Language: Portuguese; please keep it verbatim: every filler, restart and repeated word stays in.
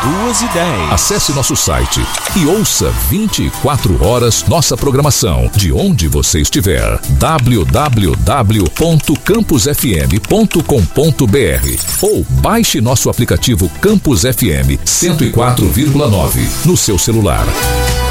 duas e dez. Acesse nosso site e ouça vinte e quatro horas nossa programação, de onde você estiver. w w w ponto campus f m ponto com ponto b r ou baixe nosso aplicativo Campus F M cento e quatro vírgula nove no seu celular.